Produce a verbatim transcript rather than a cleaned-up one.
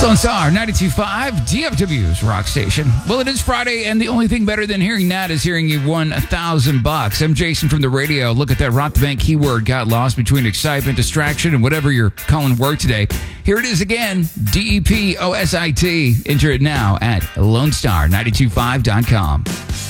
Lone Star ninety-two point five, D F W's rock station. Well, it is Friday, and the only thing better than hearing that is hearing you won a thousand bucks. I'm Jason from the radio. Look at that Rock the Bank keyword got lost between excitement, distraction, and whatever you're calling work today. Here it is again, D E P O S I T. Enter it now at lone star nine two five dot com.